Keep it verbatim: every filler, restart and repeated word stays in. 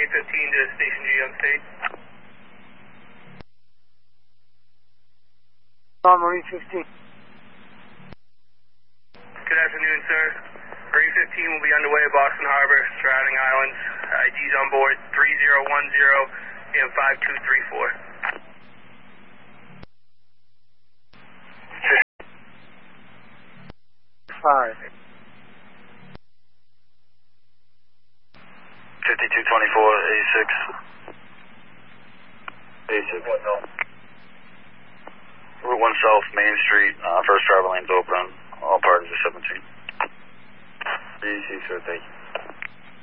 Marine fifteen to Station G on state. On Marine fifteen. Good afternoon, sir. Marine fifteen will be underway at Boston Harbor, surrounding islands. I Ds on board three zero one zero and five two three four. Five. fifty-two twenty-four, eighty-six. eighty-six. Route one South, Main Street, uh, first driver lane's open. All parties are seventeen. Easy, sir, thank you.